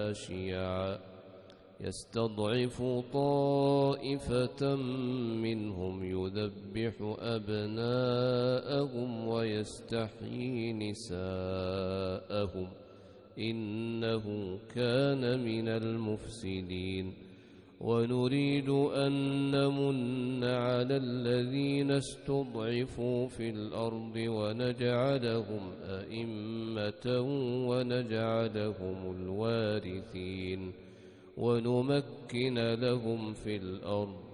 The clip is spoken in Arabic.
شيعا يستضعف طائفة منهم يذبح أبناءهم ويستحيي نساءهم إنه كان من المفسدين ونريد أن نمن على الذين استضعفوا في الأرض ونجعلهم أئمة ونجعلهم الوارثين ونمكن لهم في الأرض